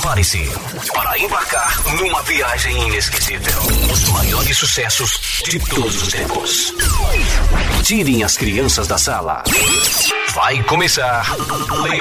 Prepare-se para embarcar numa viagem inesquecível. Os maiores sucessos de todos os tempos. Tirem as crianças da sala. Vai começar